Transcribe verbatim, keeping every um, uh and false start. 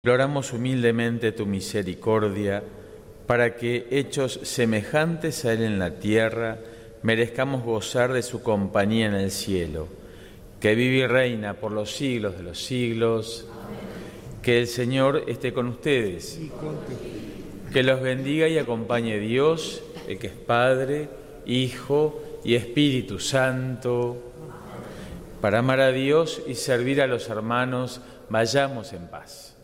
Imploramos humildemente tu misericordia, para que, hechos semejantes a Él en la tierra, merezcamos gozar de su compañía en el cielo, que vive y reina por los siglos de los siglos. Amén. Que el Señor esté con ustedes, que los bendiga y acompañe Dios, el que es Padre, Hijo y Espíritu Santo. Para amar a Dios y servir a los hermanos, vayamos en paz.